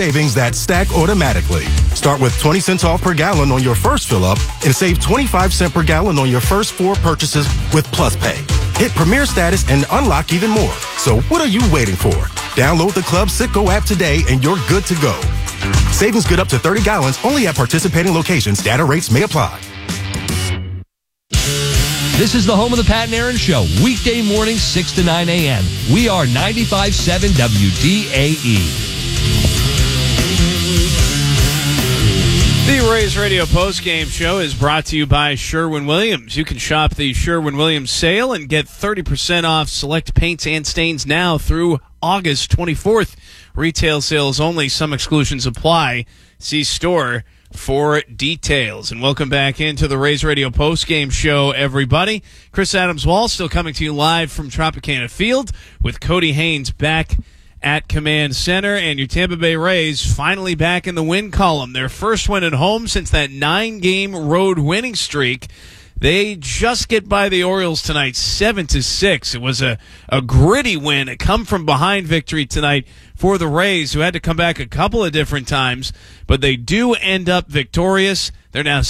savings that stack automatically. Start with 20 cents off per gallon on your first fill-up and save 25 cents per gallon on your first 4 purchases with Plus Pay. Hit Premier Status and unlock even more. So what are you waiting for? Download the Club Citgo app today and you're good to go. Savings good up to 30 gallons only at participating locations. Data rates may apply. This is the home of the Pat and Aaron Show, weekday mornings 6 to 9 a.m. We are 95.7 WDAE. The Rays Radio postgame show is brought to you by Sherwin-Williams. You can shop the Sherwin-Williams sale and get 30% off select paints and stains now through August 24th. Retail sales only. Some exclusions apply. See store for details. And welcome back into the Rays Radio postgame show, everybody. Chris Adams-Wall still coming to you live from Tropicana Field with Cody Haynes back at Command Center, and your Tampa Bay Rays finally back in the win column. Their first win at home since that 9-game road winning streak. They just get by the Orioles tonight, 7-6. It was a gritty win, a come-from-behind victory tonight for the Rays, who had to come back a couple of different times, but they do end up victorious. They're now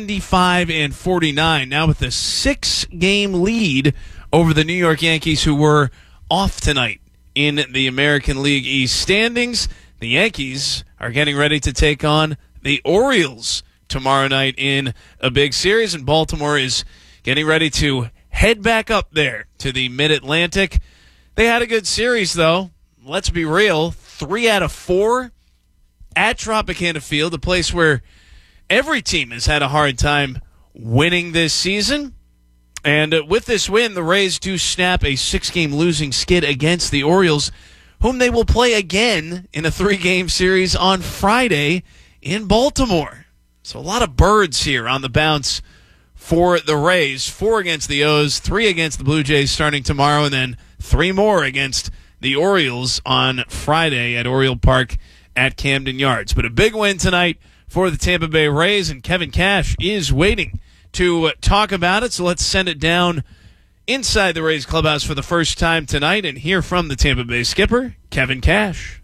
75-49, now with a 6-game lead over the New York Yankees, who were off tonight in the American League East standings. The Yankees are getting ready to take on the Orioles tomorrow night in a big series, and Baltimore is getting ready to head back up there to the Mid-Atlantic. They had a good series, though. Let's be real. 3 out of 4 at Tropicana Field, a place where every team has had a hard time winning this season. And with this win, the Rays do snap a 6-game losing skid against the Orioles, whom they will play again in a 3-game series on Friday in Baltimore. So a lot of birds here on the bounce for the Rays. 4 against the O's, 3 against the Blue Jays starting tomorrow, and then 3 more against the Orioles on Friday at Oriole Park at Camden Yards. But a big win tonight for the Tampa Bay Rays, and Kevin Cash is waiting to talk about it, so let's send it down inside the Rays clubhouse for the first time tonight and hear from the Tampa Bay skipper, Kevin Cash.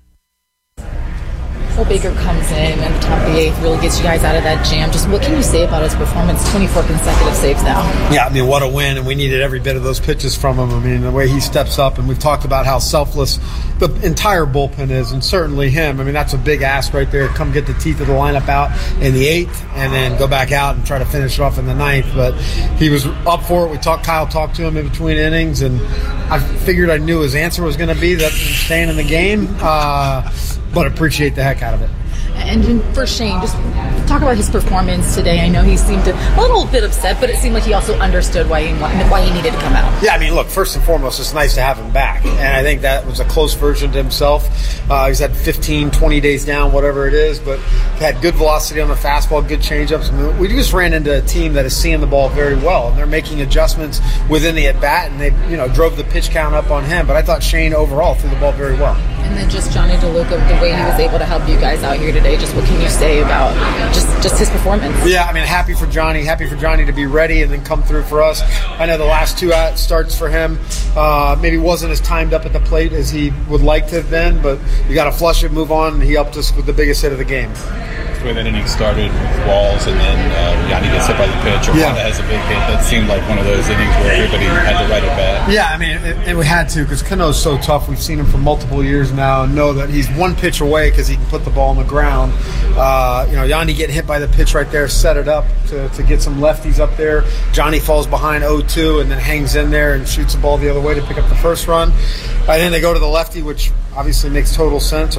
Cole Baker comes in the top of the 8th, really gets you guys out of that jam. Just what can you say about his performance? 24 consecutive saves now. Yeah, I mean, what a win, and we needed every bit of those pitches from him. I mean, the way he steps up, and we've talked about how selfless the entire bullpen is, and certainly him. I mean, that's a big ask right there. Come get the teeth of the lineup out in the 8th, and then go back out and try to finish it off in the 9th. But he was up for it. Kyle talked to him in between innings, and I figured I knew his answer was going to be that staying in the game. But appreciate the heck out of it. And for Shane, just talk about his performance today. I know he seemed a little bit upset, but it seemed like he also understood why he needed to come out. Yeah, I mean, look, first and foremost, it's nice to have him back. And I think that was a close version to himself. He's had 15, 20 days down, whatever it is, but had good velocity on the fastball, good changeups. I mean, we just ran into a team that is seeing the ball very well, and they're making adjustments within the at-bat, and they drove the pitch count up on him. But I thought Shane overall threw the ball very well. And then just Johnny DeLuca, the way he was able to help you guys out here today, just what can you say about just his performance? Yeah, I mean, happy for Johnny to be ready and then come through for us. I know the last 2 starts for him maybe wasn't as timed up at the plate as he would like to have been, but you got to flush it, move on, and he helped us with the biggest hit of the game. The way that inning started with Walls, and then Yanni gets hit by the pitch, or Wanda has a big hit. That seemed like one of those innings where everybody had to write it back. Yeah, I mean, and we had to, because Cano's so tough. We've seen him for multiple years now and know that he's one pitch away because he can put the ball on the ground. Yanni getting hit by the pitch right there, set it up to get some lefties up there. Johnny falls behind 0-2 and then hangs in there and shoots the ball the other way to pick up the first run. And then they go to the lefty, which obviously makes total Cammy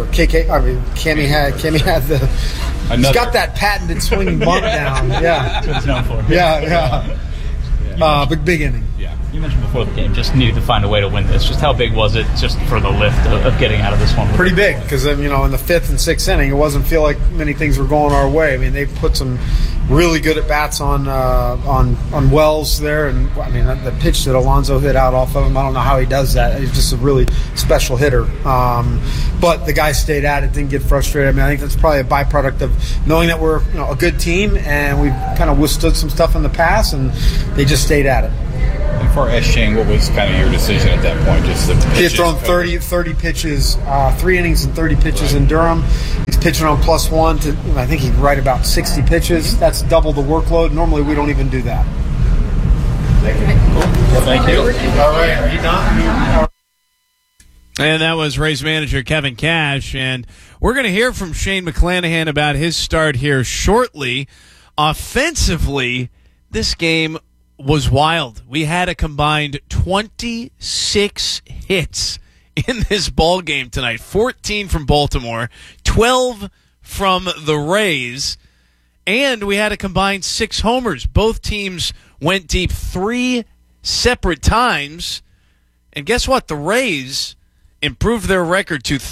had the. He's got that patented swinging bunt down. Yeah. That's what it's known for. Yeah. Big inning. Yeah. You mentioned before the game just needed to find a way to win this. Just how big was it just for the lift of getting out of this one? Pretty big, because in the 5th and 6th inning, it wasn't feel like many things were going our way. I mean, they put some really good at bats on Wells there, and I mean the pitch that Alonso hit out off of him. I don't know how he does that. He's just a really special hitter. But the guy stayed at it, didn't get frustrated. I mean, I think that's probably a byproduct of knowing that we're a good team and we've kind of withstood some stuff in the past, and they just stayed at it. And for Shane, what was kind of your decision at that point? Just the he had thrown 30 pitches, 3 innings and 30 pitches in Durham. He's pitching on +1 to, I think he'd write about 60 pitches. That's double the workload. Normally we don't even do that. Thank you. All right, are you done? And that was Rays manager Kevin Cash. And we're going to hear from Shane McClanahan about his start here shortly. Offensively, this game was wild. We had a combined 26 hits in this ball game tonight. 14 from Baltimore, 12 from the Rays, and we had a combined 6 homers. Both teams went deep 3 separate times. And guess what? The Rays improved their record to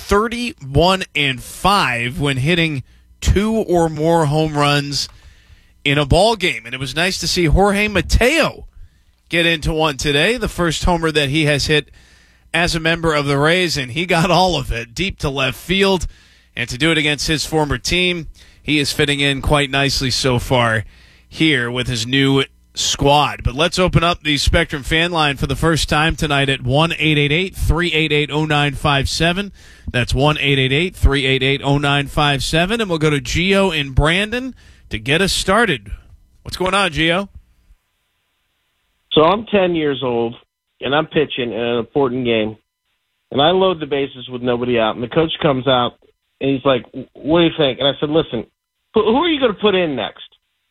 31-5 when hitting 2 or more home runs in a ball game. And it was nice to see Jorge Mateo get into one today, the first homer that he has hit as a member of the Rays, and he got all of it deep to left field. And to do it against his former team, he is fitting in quite nicely so far here with his new squad. But let's open up the Spectrum fan line for the first time tonight at 1-888-388-0957. That's 1-888-388-0957. And we'll go to Gio in Brandon to get us started. What's going on, Gio? So I'm 10 years old, and I'm pitching in an important game. And I load the bases with nobody out. And the coach comes out, and he's like, what do you think? And I said, listen, who are you going to put in next?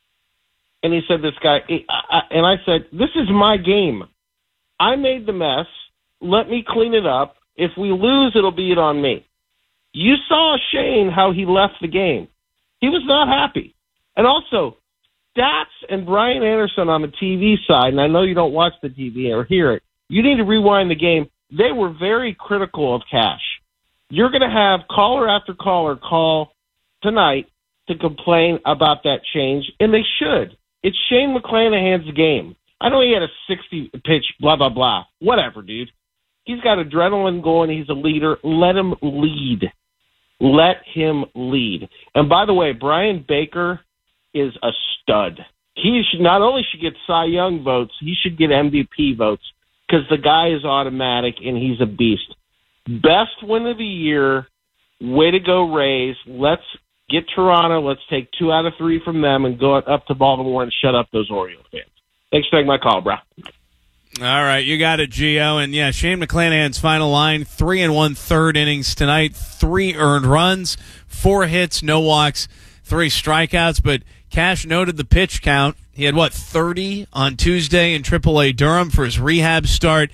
And he said, this guy. And I said, this is my game. I made the mess. Let me clean it up. If we lose, it'll be on me. You saw Shane, how he left the game. He was not happy. And also, Stats and Brian Anderson on the TV side, and I know you don't watch the TV or hear it, you need to rewind the game. They were very critical of Cash. You're going to have caller after caller call tonight to complain about that change, and they should. It's Shane McClanahan's game. I know he had a 60-pitch, blah, blah, blah. Whatever, dude. He's got adrenaline going. He's a leader. Let him lead. Let him lead. And by the way, Brian Baker is a stud. He should not only should get Cy Young votes, he should get MVP votes because the guy is automatic and he's a beast. Best win of the year. Way to go, Rays. Let's get Toronto. Let's take 2 out of 3 from them and go up to Baltimore and shut up those Orioles fans. Thanks for taking my call, bro. All right, you got it, Gio. And, yeah, Shane McClanahan's final line, 3 1/3 innings tonight, 3 earned runs, 4 hits, no walks, 3 strikeouts. But Cash noted the pitch count. He had, 30 on Tuesday in AAA Durham for his rehab start,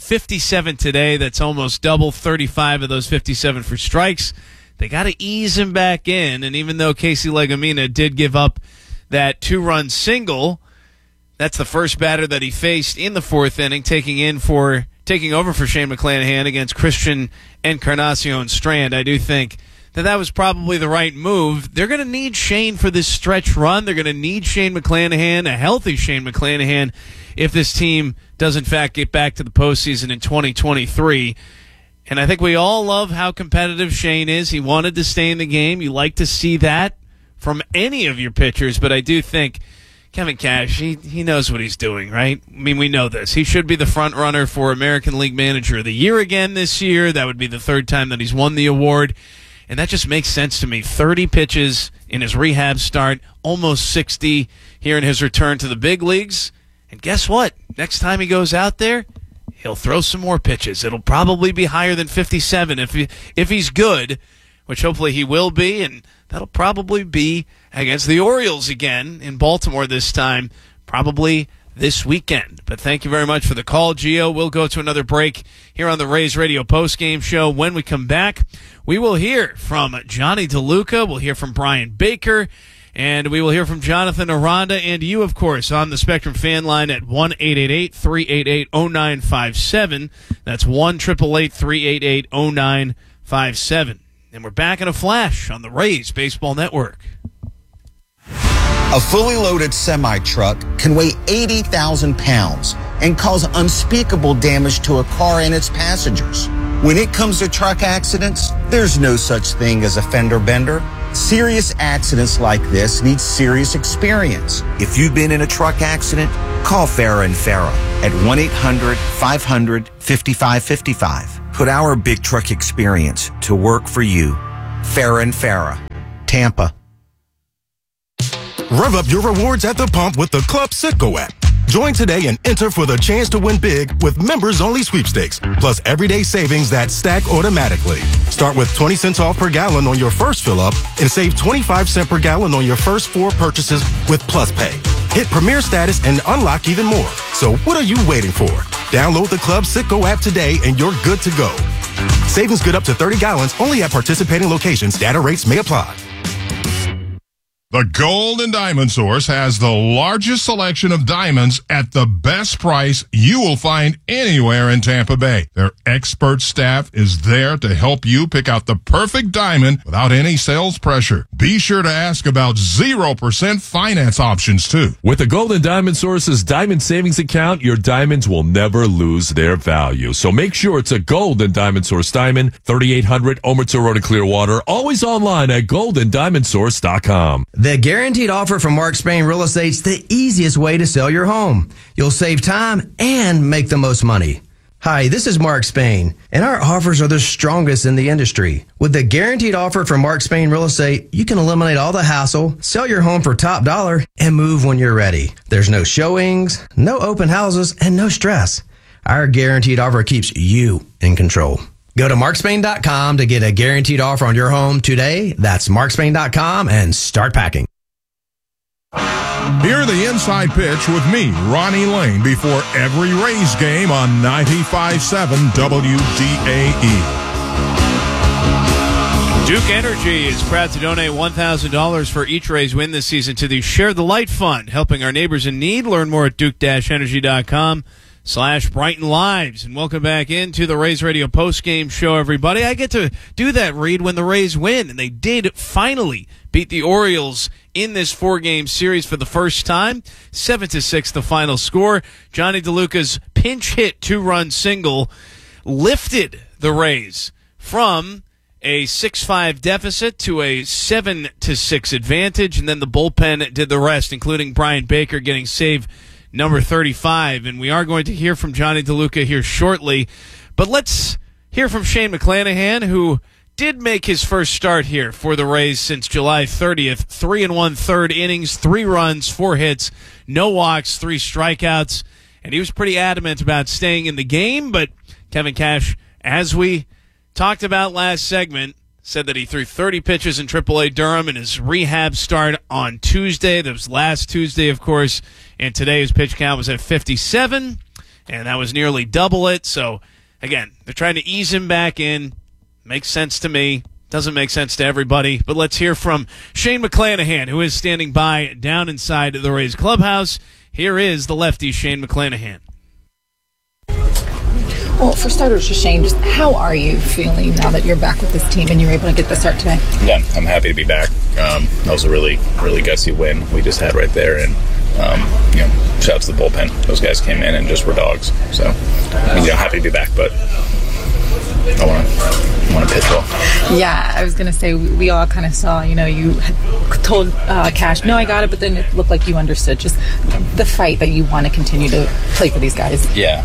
57 today. That's almost double, 35 of those 57 for strikes. They got to ease him back in, and even though Casey Legumina did give up that 2-run single, that's the first batter that he faced in the 4th inning, taking over for Shane McClanahan against Christian Encarnacion Strand. I do think that was probably the right move. They're going to need Shane for this stretch run. They're going to need Shane McClanahan, a healthy Shane McClanahan, if this team does in fact get back to the postseason in 2023. And I think we all love how competitive Shane is. He wanted to stay in the game. You like to see that from any of your pitchers, but I do think Kevin Cash, he knows what he's doing, right? I mean, we know this. He should be the front runner for American League Manager of the Year again this year. That would be the 3rd time that he's won the award. And that just makes sense to me. 30 pitches in his rehab start, almost 60 here in his return to the big leagues. And guess what? Next time he goes out there, he'll throw some more pitches. It'll probably be higher than 57 if he's good, which hopefully he will be, and that'll probably be against the Orioles again in Baltimore this time, probably this weekend. But thank you very much for the call, Gio. We'll go to another break here on the Rays Radio postgame show. When we come back, we will hear from Johnny DeLuca. We'll hear from Brian Baker. And we will hear from Jonathan Aranda and you, of course, on the Spectrum fan line at 1-888-388-0957. That's 1-888-388-0957. And we're back in a flash on the Rays Baseball Network. A fully loaded semi-truck can weigh 80,000 pounds and cause unspeakable damage to a car and its passengers. When it comes to truck accidents, there's no such thing as a fender bender. Serious accidents like this need serious experience. If you've been in a truck accident, call Farah & Farah at 1-800-500-5555. Put our big truck experience to work for you. Farah & Farah, Tampa. Rev up your rewards at the pump with the Club Citgo app. Join today and enter for the chance to win big with members-only sweepstakes, plus everyday savings that stack automatically. Start with 20 cents off per gallon on your first fill-up and save 25 cents per gallon on your first 4 purchases with Plus Pay. Hit Premier status and unlock even more. So what are you waiting for? Download the Club Citgo app today and you're good to go. Savings good up to 30 gallons only at participating locations. Data rates may apply. The Gold and Diamond Source has the largest selection of diamonds at the best price you will find anywhere in Tampa Bay. Their expert staff is there to help you pick out the perfect diamond without any sales pressure. Be sure to ask about 0% finance options, too. With the Gold and Diamond Source's Diamond Savings Account, your diamonds will never lose their value. So make sure it's a Gold and Diamond Source diamond, 3800 Omerta Road in Clearwater, always online at goldanddiamondsource.com. The guaranteed offer from Mark Spain Real Estate's the easiest way to sell your home. You'll save time and make the most money. Hi, this is Mark Spain, and our offers are the strongest in the industry. With the guaranteed offer from Mark Spain Real Estate, you can eliminate all the hassle, sell your home for top dollar, and move when you're ready. There's no showings, no open houses, and no stress. Our guaranteed offer keeps you in control. Go to markspain.com to get a guaranteed offer on your home today. That's markspain.com and start packing. Hear the inside pitch with me, Ronnie Lane, before every Rays game on 95.7 WDAE. Duke Energy is proud to donate $1,000 for each Rays win this season to the Share the Light Fund, helping our neighbors in need. Learn more at duke-energy.com/Brighton Lives. And welcome back into the Rays Radio postgame show, everybody. I get to do that read when the Rays win, and they did finally beat the Orioles in this 4-game series for the first time. 7-6 the final score. Johnny DeLuca's pinch hit 2-run single lifted the Rays from a 6-5 deficit to a 7-6 advantage, and then the bullpen did the rest, including Brian Baker getting save number 35. And we are going to hear from Johnny DeLuca here shortly. But let's hear from Shane McClanahan, who did make his first start here for the Rays since July 30th. 3 1/3 innings, 3 runs, 4 hits, no walks, 3 strikeouts. And he was pretty adamant about staying in the game. But Kevin Cash, as we talked about last segment, said that he threw 30 pitches in AAA Durham in his rehab start on Tuesday. That was last Tuesday, of course. And today his pitch count was at 57, and that was nearly double it. So, again, they're trying to ease him back in. Makes sense to me. Doesn't make sense to everybody. But let's hear from Shane McClanahan, who is standing by down inside the Rays clubhouse. Here is the lefty, Shane McClanahan. Well, for starters, Shane, just how are you feeling now that you're back with this team and you're able to get the start today? Yeah, I'm happy to be back. That was a really, really gutsy win we just had right there, and shout out to the bullpen. Those guys came in and just were dogs. So, happy to be back, but I want to pitch well. Yeah, I was going to say, we all kind of saw, you had told Cash, no, I got it, but then it looked like you understood just the fight that you want to continue to play for these guys. Yeah,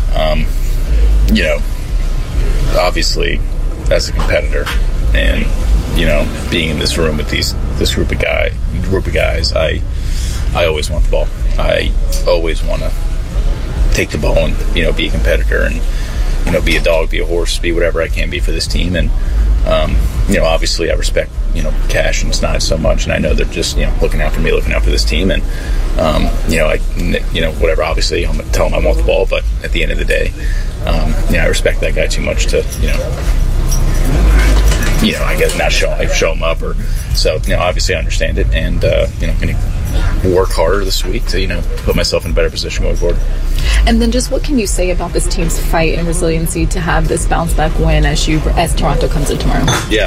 obviously, as a competitor and, being in this room with this group of guys, I always want the ball. I always want to take the ball and, be a competitor and, be a dog, be a horse, be whatever I can be for this team. And, obviously I respect, Cash and Snide so much, and I know they're just, looking out for me, looking out for this team. And, whatever, obviously I'm going to tell them I want the ball, but at the end of the day, I respect that guy too much to, I guess not show him up. So obviously I understand it, and, going to work harder this week to, put myself in a better position going forward. And then just what can you say about this team's fight and resiliency to have this bounce back win as Toronto comes in tomorrow? Yeah,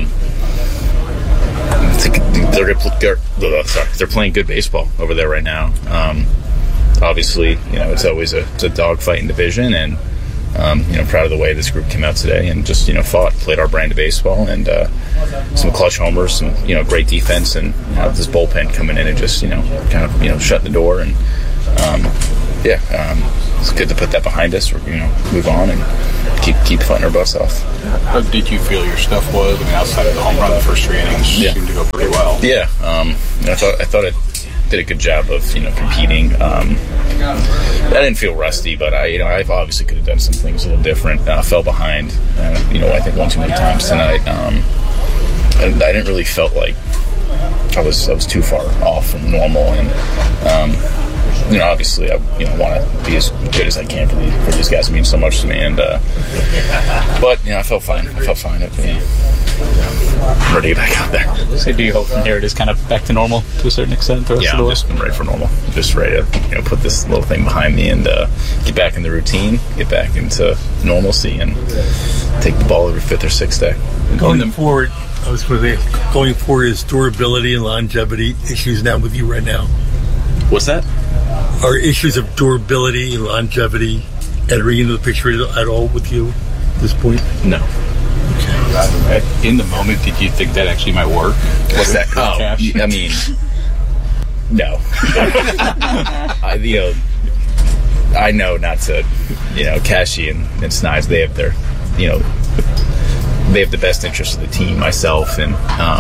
they're playing good baseball over there right now. Obviously, it's always a dogfighting division, and proud of the way this group came out today and just played our brand of baseball, and some clutch homers, some great defense, and this bullpen coming in and just shut the door, and it's good to put that behind us, or move on and keep fighting our butts off. How did you feel your stuff was? Outside of the home run, the first 3 innings seemed to go pretty well. Yeah, I thought I did a good job of competing. I didn't feel rusty, but I obviously could have done some things a little different. Fell behind, I think one too many times tonight. I didn't really felt like I was too far off from normal, and obviously I want to be as good as I can for these guys. It means so much to me, and but I felt fine. I'm ready to get back out there. So do you hope from here it is kind of back to normal to a certain extent? I'm ready for normal. I'm just ready to put this little thing behind me and get back in the routine, get back into normalcy, and take the ball every fifth or sixth day. Going forward, is durability and longevity issues not with you right now? What's that? Are issues of durability and longevity entering into the picture at all with you at this point? No. Okay. In the moment, did you think that actually might work? What's that? I mean, no. I know not to, Cashy and Snides, they have their, they have the best interest of the team, myself, and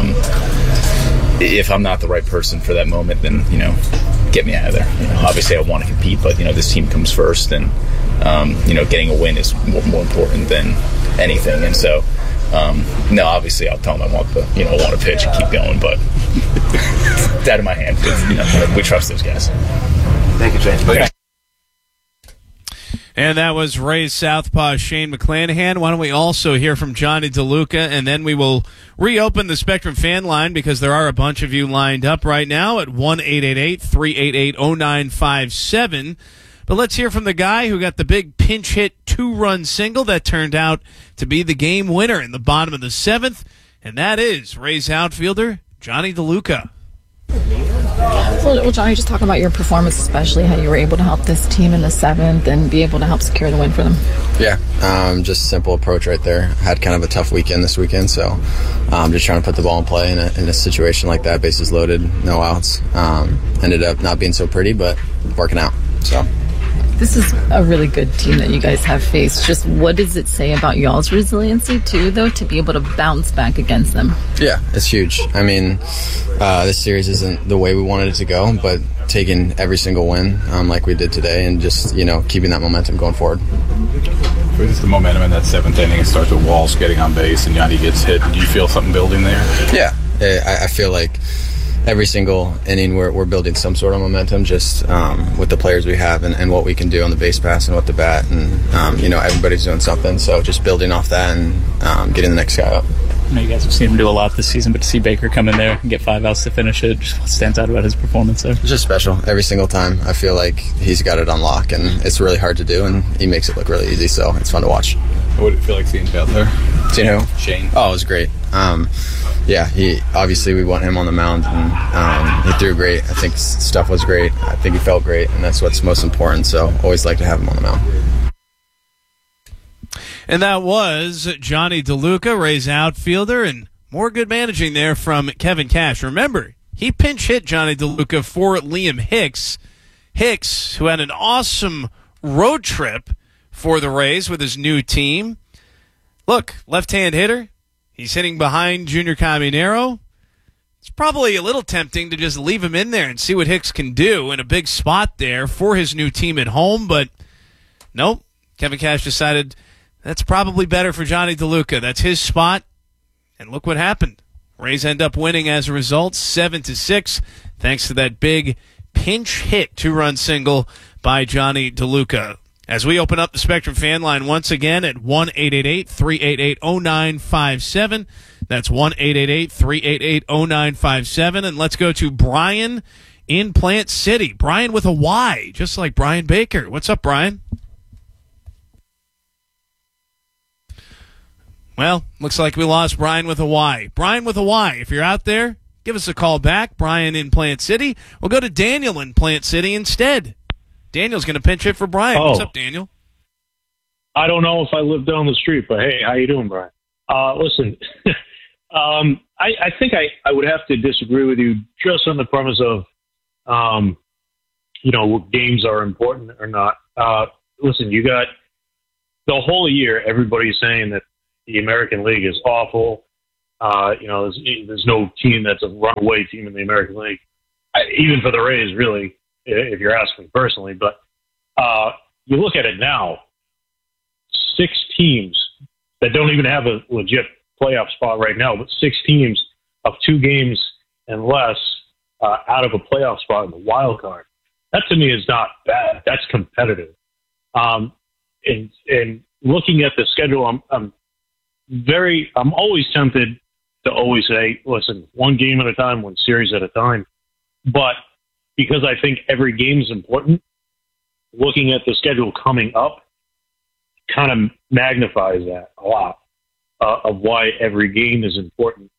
if I'm not the right person for that moment, then, get me out of there. Obviously I want to compete, but, this team comes first, and, getting a win is more important than anything. And so, no, obviously I'll tell them I want to pitch and keep going, but it's out of my hand. We trust those guys. Thank you, James. Okay. And that was Rays Southpaw Shane McClanahan. Why don't we also hear from Johnny DeLuca, and then we will reopen the Spectrum fan line because there are a bunch of you lined up right now at 1-888-388-0957. But let's hear from the guy who got the big pinch hit 2-run single that turned out to be the game winner in the bottom of the 7th, and that is Rays outfielder Johnny DeLuca. Well, Johnny, just talk about your performance, especially how you were able to help this team in the 7th and be able to help secure the win for them. Yeah, just a simple approach right there. Had kind of a tough weekend this weekend, so just trying to put the ball in play in a situation like that, bases loaded, no outs. Ended up not being so pretty, but working out. So. This is a really good team that you guys have faced. Just what does it say about y'all's resiliency, too, though, to be able to bounce back against them? Yeah, it's huge. I mean, this series isn't the way we wanted it to go, but taking every single win like we did today and just, keeping that momentum going forward. With the momentum in that 7th inning, it starts with Walsh getting on base and Yandy gets hit. Do you feel something building there? Yeah, I feel like every single inning we're building some sort of momentum just with the players we have and what we can do on the base pass and with the bat, and everybody's doing something, so just building off that and getting the next guy up. I know you guys have seen him do a lot this season, but to see Baker come in there and get 5 outs to finish it, just what stands out about his performance there? It's just special. Every single time I feel like he's got it on lock, and it's really hard to do, and he makes it look really easy, so it's fun to watch. What did it feel like seeing out there? Do you know? Shane. Oh, it was great. Yeah, we want him on the mound, and he threw great. I think stuff was great. I think he felt great, and that's what's most important, so always like to have him on the mound. And that was Johnny DeLuca, Rays outfielder, and more good managing there from Kevin Cash. Remember, he pinch hit Johnny DeLuca for Liam Hicks. Hicks, who had an awesome road trip for the Rays with his new team. Look, left-hand hitter. He's hitting behind Junior Caminero. It's probably a little tempting to just leave him in there and see what Hicks can do in a big spot there for his new team at home, but nope. Kevin Cash decided that's probably better for Johnny DeLuca. That's his spot, and look what happened. Rays end up winning as a result, 7-6, thanks to that big pinch hit 2-run single by Johnny DeLuca. As we open up the Spectrum fan line once again at 1-888-388-0957. That's 1-888-388-0957. And let's go to Brian in Plant City. Brian with a Y, just like Brian Baker. What's up, Brian? Well, looks like we lost Brian with a Y. Brian with a Y, if you're out there, give us a call back. Brian in Plant City. We'll go to Daniel in Plant City instead. Daniel's going to pinch hit for Brian. Oh. What's up, Daniel? I don't know if I live down the street, but hey, how you doing, Brian? Listen, I think I would have to disagree with you just on the premise of, games are important or not. Listen, you got the whole year, everybody's saying that the American League is awful. There's no team that's a runaway team in the American League, even for the Rays, really, if you're asking personally. But you look at it now, 6 teams that don't even have a legit playoff spot right now, but 6 teams of 2 games and less out of a playoff spot in the wild card. That to me is not bad. That's competitive. And looking at the schedule, I'm always tempted to always say, listen, one game at a time, one series at a time. But because I think every game is important, looking at the schedule coming up kind of magnifies that a lot of why every game is important.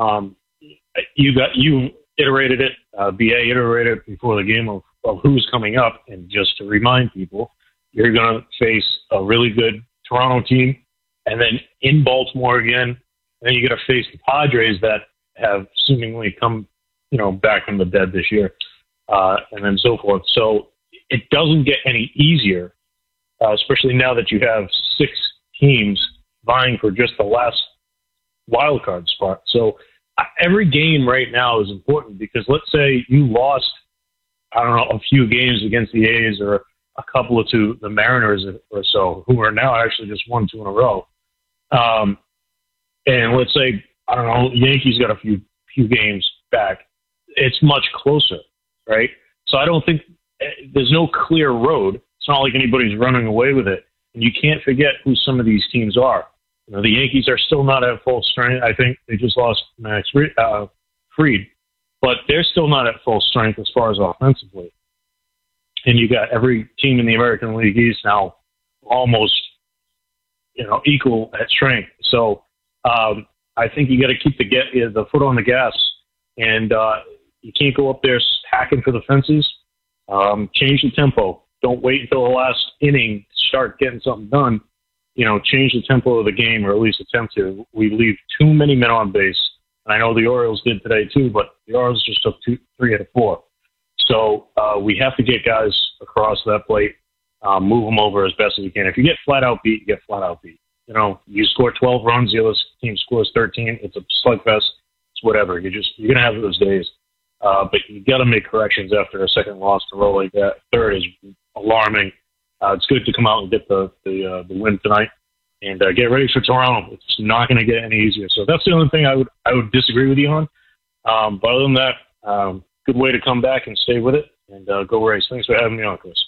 You iterated it, BA iterated it before the game of who's coming up. And just to remind people, you're going to face a really good Toronto team, and then in Baltimore again, and then you're going to face the Padres that have seemingly come, back from the dead this year, and then so forth. So it doesn't get any easier, especially now that you have 6 teams vying for just the last wild card spot. So every game right now is important, because let's say you lost, a few games against the A's or a couple to the Mariners or so, who are now actually just 1-2 in a row. And let's say, the Yankees got a few games back. It's much closer, right? So I don't think there's no clear road. It's not like anybody's running away with it. And you can't forget who some of these teams are. The Yankees are still not at full strength. I think they just lost Max Fried, but they're still not at full strength as far as offensively. And you got every team in the American League East now almost, equal at strength. So I think you got to keep the foot on the gas, and you can't go up there hacking for the fences. Change the tempo. Don't wait until the last inning to start getting something done. Change the tempo of the game, or at least attempt to. We leave too many men on base. And I know the Orioles did today too, but the Orioles just took 3 out of 4. So we have to get guys across that plate, move them over as best as we can. If you get flat out beat, you get flat out beat. You score 12 runs, the other team scores 13. It's a slugfest. It's whatever. You're going to have those days. But you got to make corrections after a second loss in a row like that. Third is alarming. It's good to come out and get the win tonight, and get ready for Toronto. It's not going to get any easier. So that's the only thing I would disagree with you on. But other than that, good way to come back and stay with it, and go Rays. Thanks for having me on, Chris.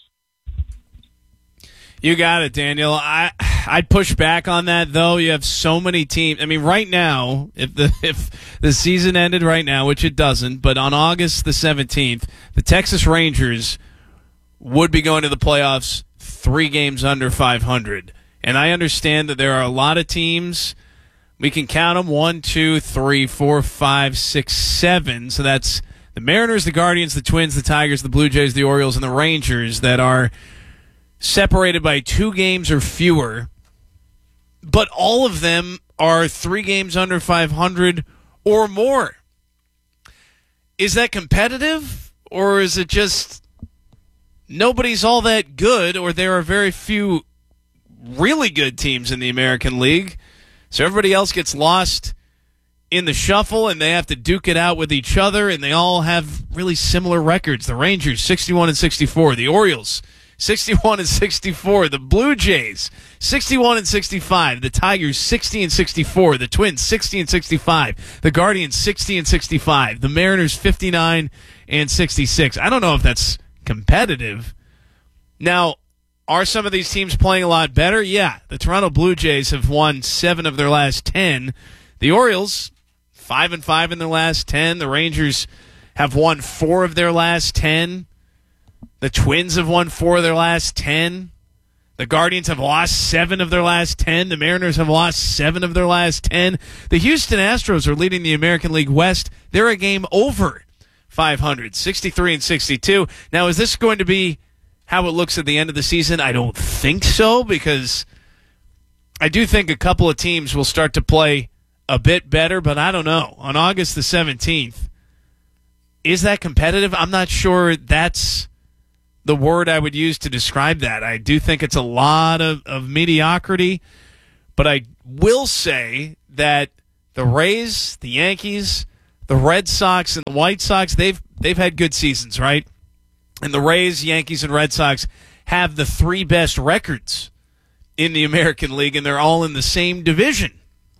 You got it, Daniel. I'd push back on that, though. You have so many teams. I mean, right now, if the season ended right now, which it doesn't, but on August the 17th, the Texas Rangers would be going to the playoffs 3 games under 500. And I understand that there are a lot of teams. We can count them 1, 2, 3, 4, 5, 6, 7. So that's the Mariners, the Guardians, the Twins, the Tigers, the Blue Jays, the Orioles, and the Rangers that are separated by 2 games or fewer. But all of them are 3 games under 500 or more. Is that competitive, or is it just nobody's all that good, or there are very few really good teams in the American League, so everybody else gets lost in the shuffle and they have to duke it out with each other, and they all have really similar records? The Rangers 61-64, the Orioles 61-64, the Blue Jays 61-65, the Tigers 60-64, the Twins 60-65, the Guardians 60-65, the Mariners 59-66. I don't know if that's competitive. Now, are some of these teams playing a lot better? Yeah. The Toronto Blue Jays have won 7 of their last 10. The Orioles, 5-5 in their last 10. The Rangers have won 4 of their last 10. The Twins have won 4 of their last 10. The Guardians have lost 7 of their last 10. The Mariners have lost 7 of their last 10. The Houston Astros are leading the American League West. They're a game over 500, 63-62. Now, is this going to be how it looks at the end of the season? I don't think so, because I do think a couple of teams will start to play a bit better, but I don't know. On August the 17th, is that competitive? I'm not sure that's the word I would use to describe that. I do think it's a lot of mediocrity, but I will say that the Rays, the Yankees, the Red Sox, and the White Sox, they've had good seasons, right? And the Rays, Yankees, and Red Sox have the 3 best records in the American League, and they're all in the same division.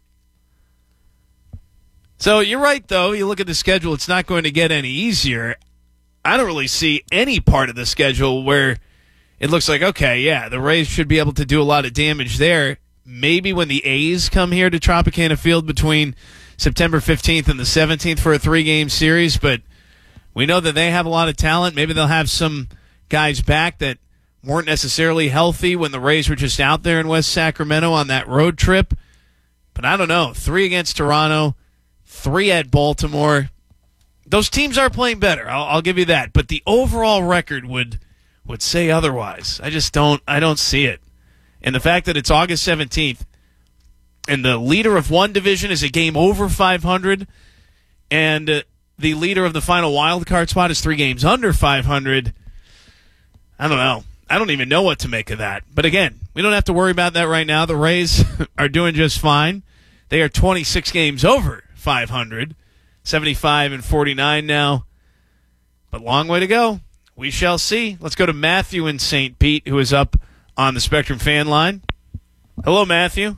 So you're right, though. You look at the schedule, it's not going to get any easier. I don't really see any part of the schedule where it looks like, okay, yeah, the Rays should be able to do a lot of damage there. Maybe when the A's come here to Tropicana Field between September 15th and the 17th for a 3-game series, but we know that they have a lot of talent. Maybe they'll have some guys back that weren't necessarily healthy when the Rays were just out there in West Sacramento on that road trip. But I don't know. 3 against Toronto, 3 at Baltimore. Those teams are playing better. I'll give you that. But the overall record would say otherwise. I don't see it. And the fact that it's August 17th and the leader of one division is a game over 500 and the leader of the final wild card spot is 3 games under 500, I don't know. I don't even know what to make of that. But again, we don't have to worry about that right now. The Rays are doing just fine. They are 26 games over 500, 75-49 now. But long way to go. We shall see. Let's go to Matthew in St. Pete, who is up on the Spectrum fan line. Hello, Matthew.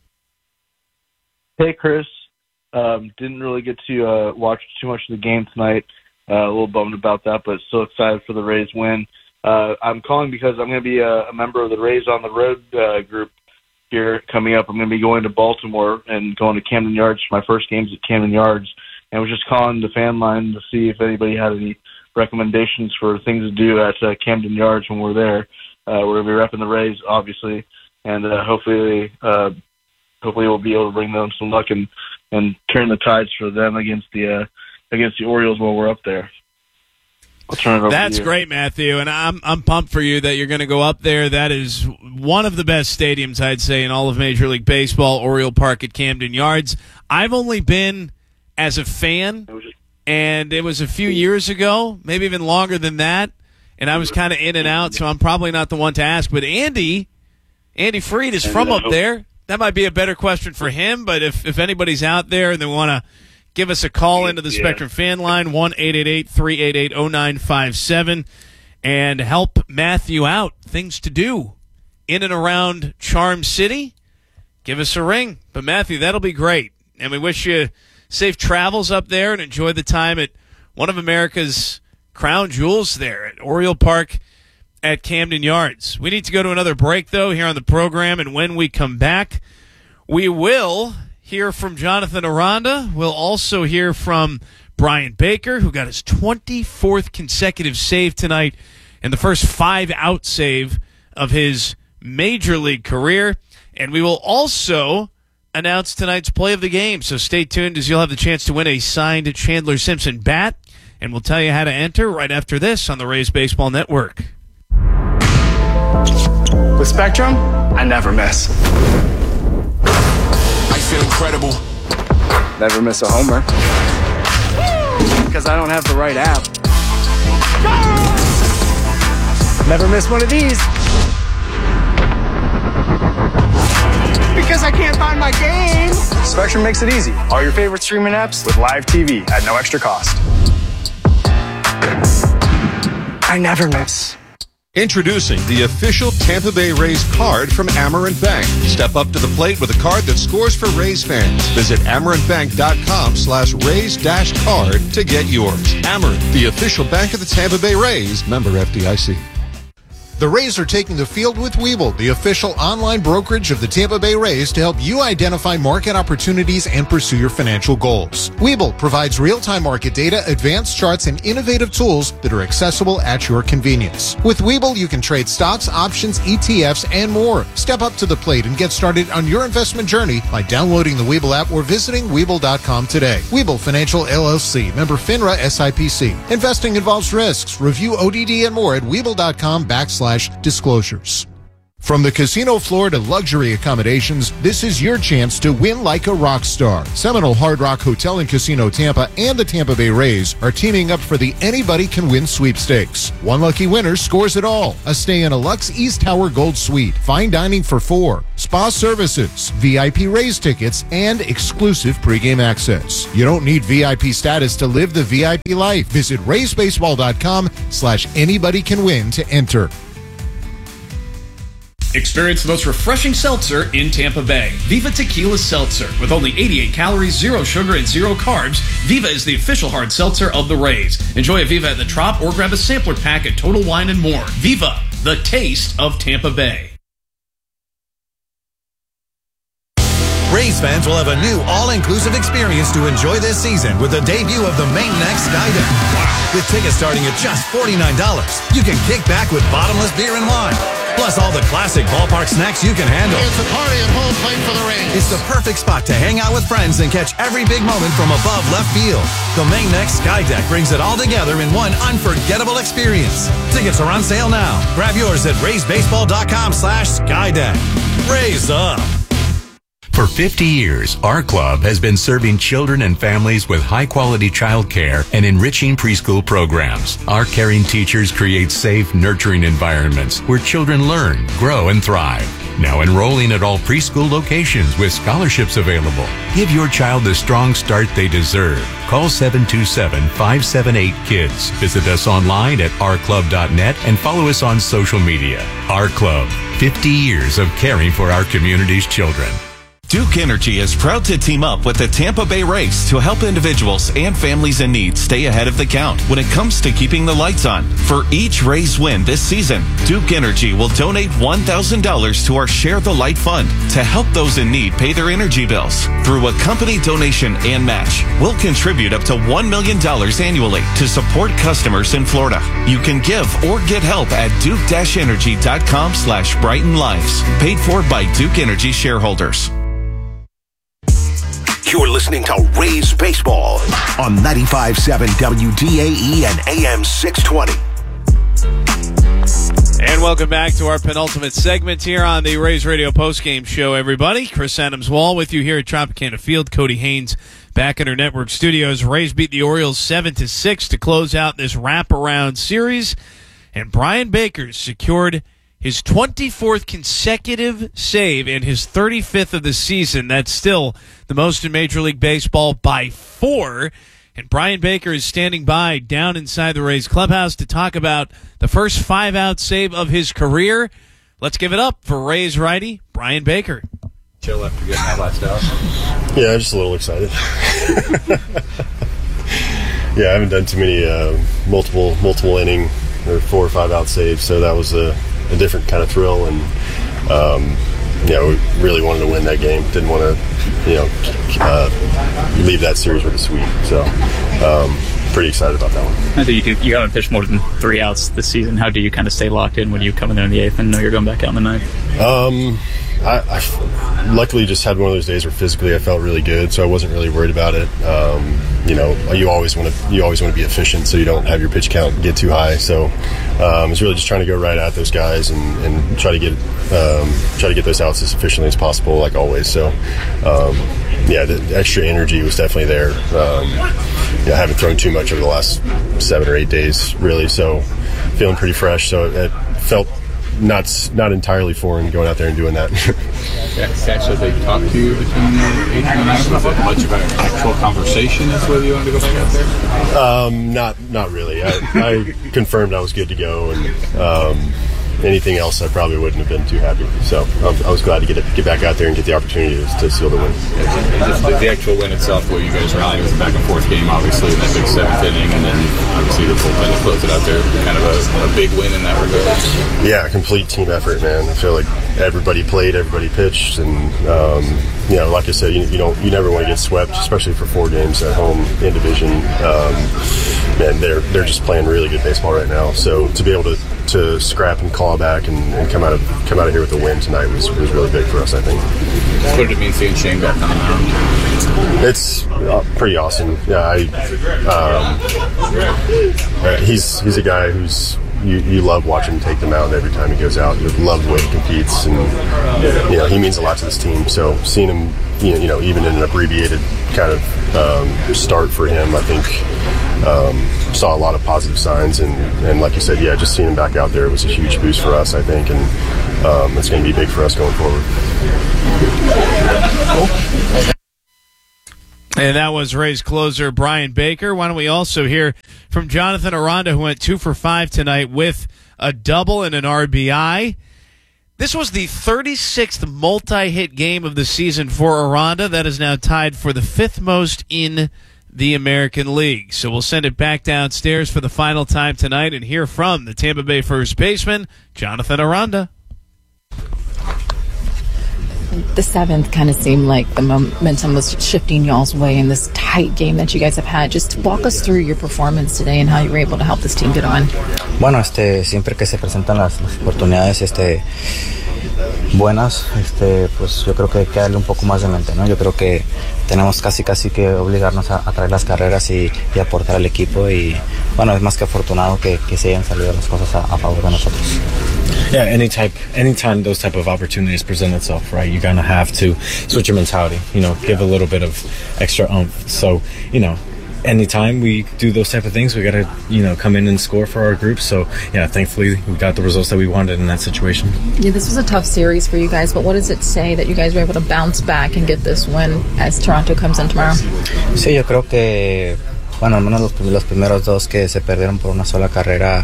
Hey, Chris. Didn't really get to watch too much of the game tonight. A little bummed about that, but still excited for the Rays win. I'm calling because I'm going to be a member of the Rays on the Road group here coming up. I'm going to be going to Baltimore and going to Camden Yards. My first game's at Camden Yards. And was just calling the fan line to see if anybody had any recommendations for things to do at Camden Yards when we're there. We're going to be repping the Rays, obviously, and hopefully we'll be able to bring them some luck and turn the tides for them against the Orioles while we're up there. I'll turn it over That's to you. great, Matthew, and I'm pumped for you that you're going to go up there. That is one of the best stadiums, I'd say, in all of Major League Baseball, Oriole Park at Camden Yards. I've only been as a fan, and it was a few years ago, maybe even longer than that, and I was kind of in and out, so I'm probably not the one to ask. But Andy Freed is from up there. That might be a better question for him, but if anybody's out there and they want to give us a call into the Spectrum fan line, 1-888-388-0957, and help Matthew out. Things to do in and around Charm City, give us a ring. But, Matthew, that'll be great. And we wish you safe travels up there and enjoy the time at one of America's crown jewels there at Oriole Park at Camden Yards. We need to go to another break, though, here on the program, and when we come back, we will hear from Jonathan Aranda. We'll also hear from Brian Baker, who got his 24th consecutive save tonight and the first 5-out save of his Major League career. And we will also announce tonight's play of the game, so stay tuned as you'll have the chance to win a signed Chandler Simpson bat, and we'll tell you how to enter right after this on the Rays Baseball Network. With Spectrum, I never miss. I feel incredible. Never miss a homer. Because I don't have the right app. Never miss one of these. Because I can't find my game. Spectrum makes it easy. All your favorite streaming apps with live TV at no extra cost. I never miss. Introducing the official Tampa Bay Rays card from Amerant Bank. Step up to the plate with a card that scores for Rays fans. Visit amerantbank.com/Rays-card to get yours. Amerant, the official bank of the Tampa Bay Rays. Member FDIC. The Rays are taking the field with Webull, the official online brokerage of the Tampa Bay Rays, to help you identify market opportunities and pursue your financial goals. Webull provides real-time market data, advanced charts, and innovative tools that are accessible at your convenience. With Webull, you can trade stocks, options, ETFs, and more. Step up to the plate and get started on your investment journey by downloading the Webull app or visiting Webull.com today. Webull Financial LLC, member FINRA SIPC. Investing involves risks. Review ODD and more at Webull.com/disclosures. From the casino floor to luxury accommodations, this is your chance to win like a rock star. Seminole Hard Rock Hotel and Casino Tampa and the Tampa Bay Rays are teaming up for the Anybody Can Win sweepstakes. One lucky winner scores it all. A stay in a Lux East Tower Gold Suite, fine dining for 4, spa services, VIP Rays tickets, and exclusive pregame access. You don't need VIP status to live the VIP life. Visit RaysBaseball.com/anybodycanwin to enter. Experience the most refreshing seltzer in Tampa Bay. Viva Tequila Seltzer. With only 88 calories, 0 sugar, and 0 carbs, Viva is the official hard seltzer of the Rays. Enjoy a Viva at the Trop or grab a sampler pack at Total Wine & More. Viva, the taste of Tampa Bay. Rays fans will have a new all-inclusive experience to enjoy this season with the debut of the Main Neck Skydeck. Wow. With tickets starting at just $49, you can kick back with bottomless beer and wine. Plus all the classic ballpark snacks you can handle. It's a party at home plate for the Rays. It's the perfect spot to hang out with friends and catch every big moment from above left field. The Main Neck Skydeck brings it all together in one unforgettable experience. Tickets are on sale now. Grab yours at RaysBaseball.com/Skydeck. Rays up. For 50 years, our club has been serving children and families with high-quality child care and enriching preschool programs. Our caring teachers create safe, nurturing environments where children learn, grow, and thrive. Now enrolling at all preschool locations with scholarships available. Give your child the strong start they deserve. Call 727-578-KIDS. Visit us online at ourclub.net and follow us on social media. Our Club, 50 years of caring for our community's children. Duke Energy is proud to team up with the Tampa Bay Rays to help individuals and families in need stay ahead of the count when it comes to keeping the lights on. For each Rays win this season, Duke Energy will donate $1,000 to our Share the Light Fund to help those in need pay their energy bills. Through a company donation and match, we'll contribute up to $1 million annually to support customers in Florida. You can give or get help at duke-energy.com/brightenlives. Paid for by Duke Energy shareholders. You're listening to Rays Baseball on 95.7 WDAE and AM 620. And welcome back to our penultimate segment here on the Rays Radio postgame show, everybody. Chris Adams-Wall with you here at Tropicana Field. Cody Haynes back in our network studios. Rays beat the Orioles 7-6 to close out this wraparound series. And Brian Baker secured his 24th consecutive save and his 35th of the season. That's still the most in Major League Baseball by 4. And Brian Baker is standing by down inside the Rays clubhouse to talk about the first 5-out save of his career. Let's give it up for Rays righty Brian Baker. Chill after getting that last out. Yeah, I'm just a little excited. Yeah, I haven't done too many multiple inning or 4 or 5 out saves, so that was a different kind of thrill, and we really wanted to win that game. Didn't want to leave that series with a sweep, so pretty excited about that one. I think you haven't pitched more than 3 outs this season. How do you kind of stay locked in when you come in there in the 8th and know you're going back out in the 9th? I luckily just had one of those days where physically I felt really good, so I wasn't really worried about it. You always want to be efficient, so you don't have your pitch count get too high. So it's really just trying to go right at those guys and try to get those outs as efficiently as possible, like always. So the extra energy was definitely there. I haven't thrown too much over the last 7 or 8 days, really, so feeling pretty fresh. So it felt not entirely foreign going out there and doing that. Actually, they talked to you between the 8th and the 9th. Was it much of an actual conversation as whether you wanted to go back out there? Not really. I confirmed I was good to go, and anything else I probably wouldn't have been too happy. So I was glad to get back out there and get the opportunity to seal the win. Just the actual win itself, where you guys rallied, was a back and forth game, obviously, in that big 7th inning, and then obviously the bullpen to close it out there. Kind of a big win in that regard. Yeah, complete team effort, man. I feel like everybody played, everybody pitched, and like I said, you never want to get swept, especially for 4 games at home in division. And they're just playing really good baseball right now. So to be able to scrap and claw back and come out of here with a win tonight was really big for us, I think. What did it mean seeing Shane back on the mound? It's pretty awesome. Yeah, he's a guy who's you love watching him take the mound every time he goes out. You love the way he competes, and he means a lot to this team. So seeing him, even in an abbreviated kind of start for him, I think saw a lot of positive signs, and like you said, just seeing him back out there was a huge boost for us, I think, and it's going to be big for us going forward. And that was Rays closer Brian Baker. Why don't we also hear from Jonathan Aranda, who went 2 for 5 tonight with a double and an RBI. This was the 36th multi-hit game of the season for Aranda. That is now tied for the 5th most in the American League. So we'll send it back downstairs for the final time tonight and hear from the Tampa Bay first baseman, Jonathan Aranda. The 7th kind of seemed like the momentum was shifting y'all's way in this tight game that you guys have had. Just walk us through your performance today and how you were able to help this team get on. Bueno, siempre que se presentan las oportunidades buenas, pues yo creo que hay que darle un poco más de mente, ¿no? Yo creo que tenemos casi que obligarnos a traer las carreras y aportar al equipo, y bueno, es más que afortunado que se hayan salido las cosas a favor de nosotros. Yeah, anytime those type of opportunities present itself, right, you're gonna have to switch your mentality, give a little bit of extra oomph. So, anytime we do those type of things, we gotta, come in and score for our group. So, yeah, thankfully we got the results that we wanted in that situation. Yeah, this was a tough series for you guys, but what does it say that you guys were able to bounce back and get this win as Toronto comes in tomorrow? Sí, yo creo que, bueno, al menos los primeros dos que se perdieron por una sola carrera,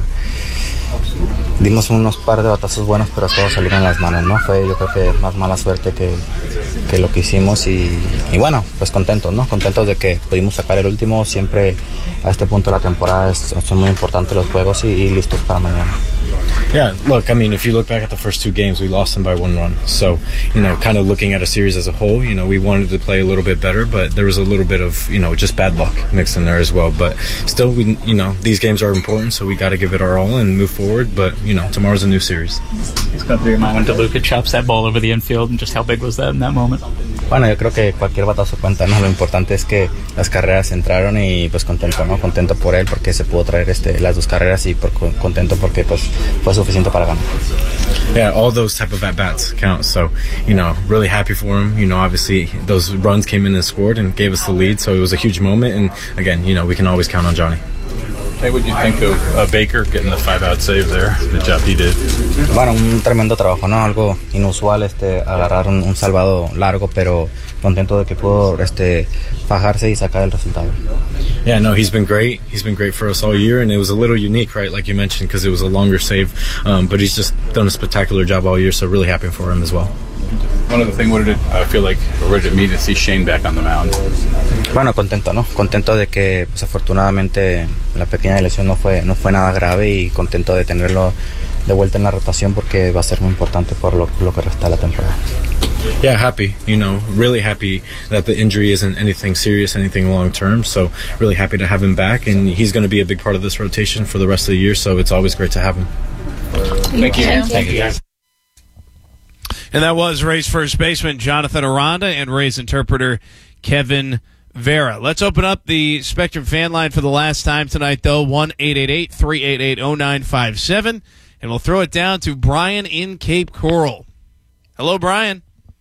dimos unos par de batazos buenos, pero todos salieron en las manos, ¿no? Fue, yo creo que más mala suerte que lo que hicimos, y bueno, pues contentos, ¿no? Contentos de que pudimos sacar el último. Siempre a este punto de la temporada son muy importantes los juegos y listos para mañana. Yeah, look, I mean, if you look back at the first 2 games, we lost them by 1 run. So, kind of looking at a series as a whole, we wanted to play a little bit better, but there was a little bit of, just bad luck mixed in there as well. But still, these games are important, so we got to give it our all and move forward. But, tomorrow's a new series. It's going through your mind when DeLuca chops that ball over the infield, and just how big was that in that moment? Bueno, yo creo que cualquier batazo cuenta, ¿no? Lo importante es que las carreras entraron y pues contento, ¿no? Contento por él porque se pudo traer las 2 carreras, y contento porque pues fue suficiente para ganar. Yeah, all those type of at-bats count. So, really happy for him. Obviously those runs came in and scored and gave us the lead. So it was a huge moment. And again, we can always count on Johnny. Hey, what did you think of Baker getting the 5-out save there? The job he did. Bueno, un tremendo trabajo, ¿no? Algo inusual, agarrar un salvado largo, pero contento de que pudo fajarse y sacar el resultado. Yeah, no, he's been great. He's been great for us all year, and it was a little unique, right, like you mentioned, because it was a longer save. But he's just done a spectacular job all year, so really happy for him as well. One other thing, what did it feel like, or what did it mean to see Shane back on the mound? Bueno, contento, ¿no? Contento de que, pues, afortunadamente la pequeña lesión no fue nada grave, y contento de tenerlo de vuelta en la rotación porque va a ser muy importante por lo que resta de la temporada. Yeah, happy, really happy that the injury isn't anything serious, anything long term. So really happy to have him back, and he's going to be a big part of this rotation for the rest of the year. So it's always great to have him. Thank you. Thank you, guys. And that was Rays first baseman Jonathan Aranda and Rays interpreter Kevin Vera. Let's open up the Spectrum fan line for the last time tonight, though, 1-888-388-0957. And we'll throw it down to Brian in Cape Coral. Hello, Brian.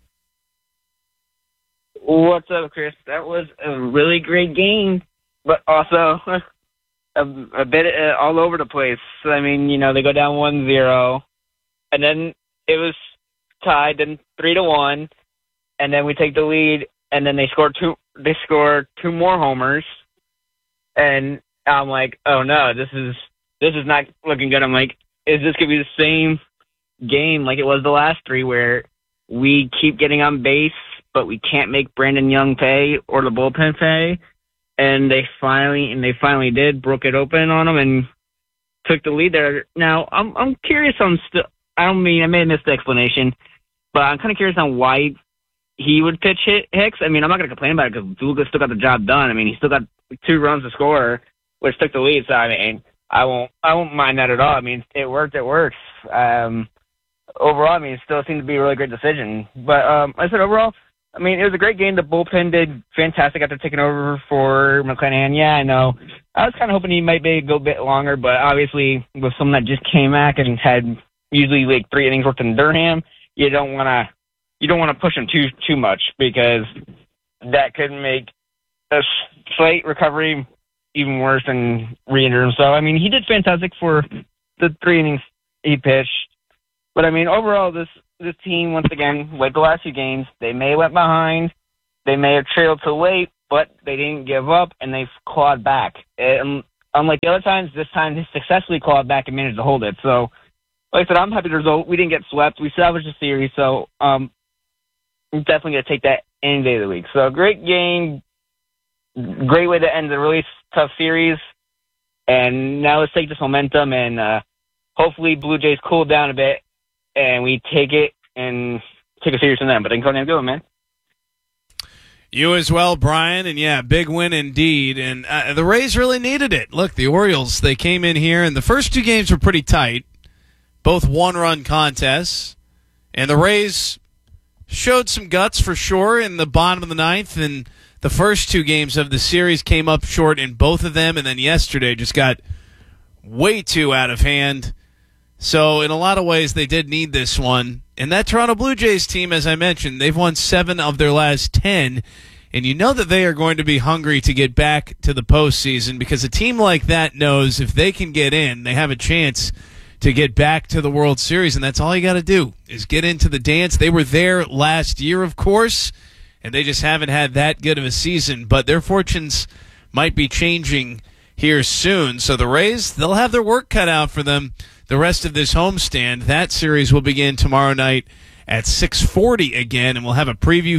What's up, Chris? That was a really great game, but also a bit all over the place. I mean, they go down 1-0, and then it was tied, then 3-1, and then we take the lead, and then they score 2 more homers, and I'm like, oh no, this is not looking good. I'm like, is this gonna be the same game like it was the last 3, where we keep getting on base, but we can't make Brandon Young pay or the bullpen pay? And they finally did, broke it open on them and took the lead there. Now I'm curious on I may have missed the explanation, but I'm kind of curious on why he would pitch Hicks. I mean, I'm not going to complain about it because DeLuca still got the job done. I mean, he still got 2 runs to score, which took the lead. So I mean, I won't mind that at all. I mean, it worked. It works. Overall, I mean, it still seemed to be a really great decision. But I said overall, I mean, it was a great game. The bullpen did fantastic after taking over for McClanahan. Yeah, I know. I was kind of hoping he might be go a bit longer, but obviously with someone that just came back and had usually like 3 innings worth in Durham, you don't want to push him too much, because that could make a slight recovery even worse than re-injure him. So, I mean, he did fantastic for the 3 innings he pitched. But, I mean, overall, this team, once again, like the last few games, they may have went behind, they may have trailed to late, but they didn't give up, and they've clawed back. Unlike the other times, this time they successfully clawed back and managed to hold it. So, like I said, I'm happy with the result. We didn't get swept. We salvaged the series, so I'm definitely going to take that any day of the week. So, great game. Great way to end the really tough series. And now let's take this momentum and hopefully Blue Jays cool down a bit and we take it and take a series from them. But I can go and go, man. You as well, Brian. And, yeah, big win indeed. And the Rays really needed it. Look, the Orioles, they came in here, and the first 2 games were pretty tight, both one-run contests. And the Rays showed some guts for sure in the bottom of the 9th, and the first 2 games of the series came up short in both of them, and then yesterday just got way too out of hand. So in a lot of ways, they did need this one. And that Toronto Blue Jays team, as I mentioned, they've won 7 of their last 10, and you know that they are going to be hungry to get back to the postseason, because a team like that knows if they can get in, they have a chance to get back to the World Series, and that's all you got to do is get into the dance. They were there last year, of course, and they just haven't had that good of a season, but their fortunes might be changing here soon. So the Rays, they'll have their work cut out for them the rest of this homestand. That series will begin tomorrow night at 6:40 again, and we'll have a preview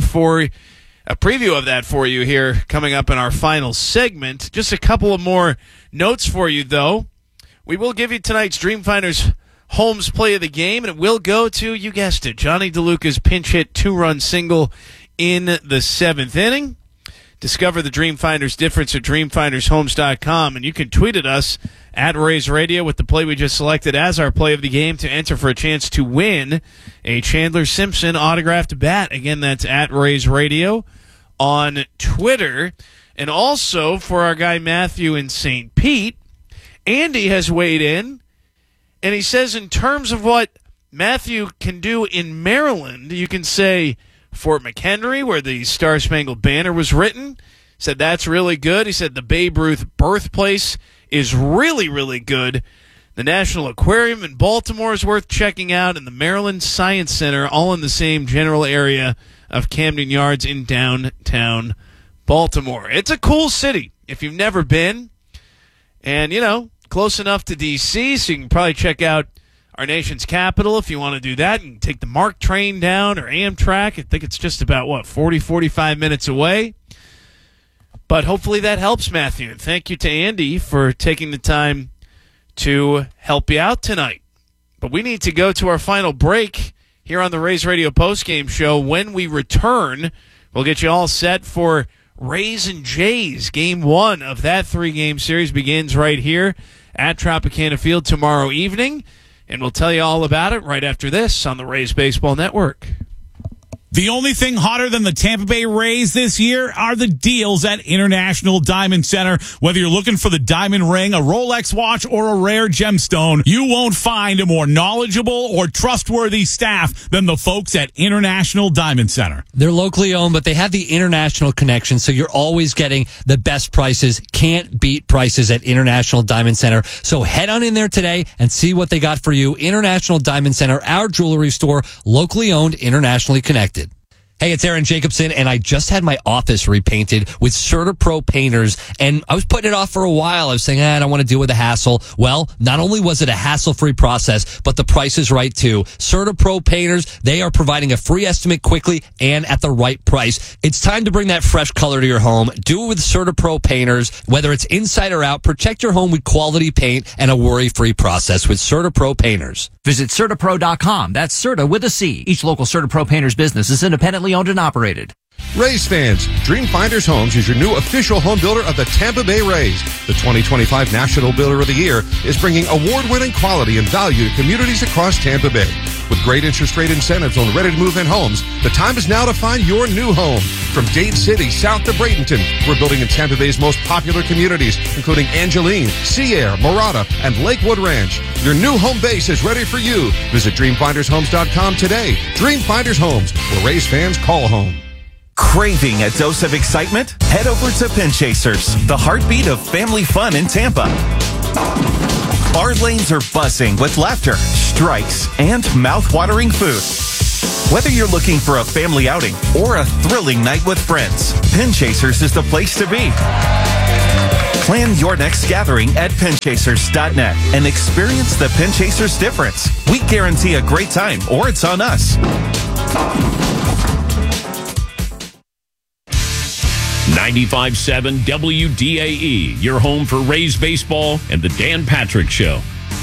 of that for you here coming up in our final segment. Just a couple of more notes for you, though. We will give you tonight's Dreamfinders Holmes play of the game, and it will go to, you guessed it, Johnny DeLuca's pinch hit 2-run single in the 7th inning. Discover the Dreamfinders difference at DreamfindersHomes.com, and you can tweet at us at Rays Radio with the play we just selected as our play of the game to enter for a chance to win a Chandler Simpson autographed bat. Again, that's at Rays Radio on Twitter. And also for our guy Matthew in St. Pete, Andy has weighed in, and he says in terms of what Matthew can do in Maryland, you can say Fort McHenry, where the Star-Spangled Banner was written. Said that's really good. He said the Babe Ruth birthplace is really, really good. The National Aquarium in Baltimore is worth checking out, and the Maryland Science Center, all in the same general area of Camden Yards in downtown Baltimore. It's a cool city if you've never been. And, you know, close enough to D.C., so you can probably check out our nation's capital if you want to do that. You can take the MARC train down or Amtrak. I think it's just about, 45 minutes away. But hopefully that helps, Matthew. And thank you to Andy for taking the time to help you out tonight. But we need to go to our final break here on the Rays Radio postgame show. When we return, we'll get you all set for Rays and Jays. Game 1 of that 3-game series begins right here at Tropicana Field tomorrow evening. And we'll tell you all about it right after this on the Rays Baseball Network. The only thing hotter than the Tampa Bay Rays this year are the deals at International Diamond Center. Whether you're looking for the diamond ring, a Rolex watch, or a rare gemstone, you won't find a more knowledgeable or trustworthy staff than the folks at International Diamond Center. They're locally owned, but they have the international connection, so you're always getting the best prices. Can't beat prices at International Diamond Center. So head on in there today and see what they got for you. International Diamond Center, our jewelry store, locally owned, internationally connected. Hey, it's Aaron Jacobson, and I just had my office repainted with CertaPro painters, and I was putting it off for a while. I was saying, I don't want to deal with the hassle. Well, not only was it a hassle-free process, but the price is right, too. CertaPro painters, they are providing a free estimate quickly and at the right price. It's time to bring that fresh color to your home. Do it with CertaPro painters. Whether it's inside or out, protect your home with quality paint and a worry-free process with CertaPro painters. Visit CertaPro.com. That's Certa with a C. Each local CertaPro painter's business is independently owned and operated. Rays fans, Dreamfinders Homes is your new official home builder of the Tampa Bay Rays. The 2025 National Builder of the Year is bringing award-winning quality and value to communities across Tampa Bay. With great interest rate incentives on ready-to-move-in homes, the time is now to find your new home. From Dade City south to Bradenton, we're building in Tampa Bay's most popular communities, including Angeline, Sea Air, Morada, and Lakewood Ranch. Your new home base is ready for you. Visit DreamFindersHomes.com today. Dream Finders Homes, where Rays fans call home. Craving a dose of excitement? Head over to Pin Chasers, the heartbeat of family fun in Tampa. Our lanes are buzzing with laughter, strikes, and mouth-watering food. Whether you're looking for a family outing or a thrilling night with friends, Pin Chasers is the place to be. Plan your next gathering at pinchasers.net and experience the Pin Chasers difference. We guarantee a great time, or it's on us. 95.7 WDAE, your home for Rays baseball and the Dan Patrick Show.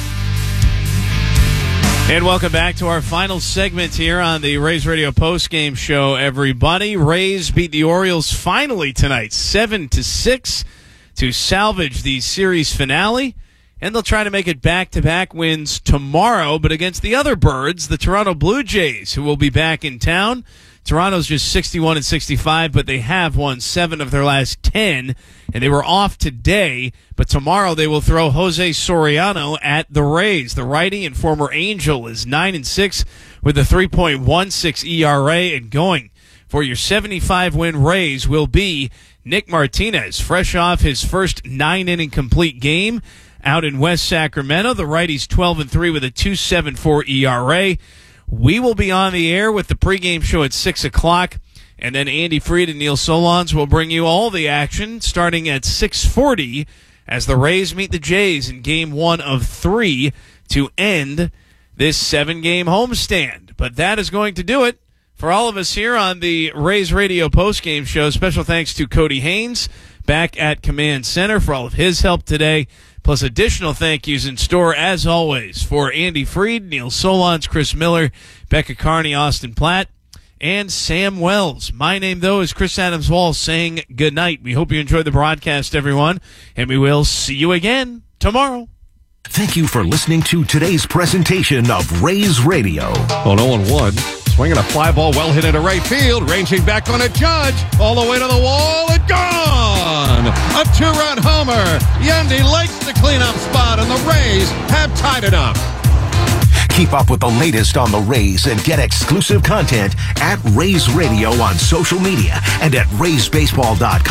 And welcome back to our final segment here on the Rays Radio postgame show, everybody. Rays beat the Orioles finally tonight, 7-6, to salvage the series finale. And they'll try to make it back-to-back wins tomorrow, but against the other birds, the Toronto Blue Jays, who will be back in town. Toronto's just 61-65, but they have won 7 of their last 10, and they were off today. But tomorrow they will throw Jose Soriano at the Rays. The righty and former Angel is 9-6 with a 3.16 ERA, and going for your 75-win Rays will be Nick Martinez, fresh off his first 9-inning complete game out in West Sacramento. The righty's 12-3 with a 2.74 ERA. We will be on the air with the pregame show at 6 o'clock, and then Andy Freed and Neil Solondz will bring you all the action starting at 6:40 as the Rays meet the Jays in Game 1 of 3 to end this 7-game homestand. But that is going to do it for all of us here on the Rays Radio postgame show. Special thanks to Cody Haynes back at Command Center for all of his help today. Plus additional thank yous in store, as always, for Andy Freed, Neil Solondz, Chris Miller, Becca Carney, Austin Platt, and Sam Wells. My name, though, is Chris Adams-Wall saying good night. We hope you enjoyed the broadcast, everyone, and we will see you again tomorrow. Thank you for listening to today's presentation of Rays Radio. Oh, 0-1. Swinging a fly ball well hit into right field, ranging back on a Judge, all the way to the wall and gone! A 2-run homer. Yandy likes the cleanup spot, and the Rays have tied it up. Keep up with the latest on the Rays and get exclusive content at Rays Radio on social media and at RaysBaseball.com.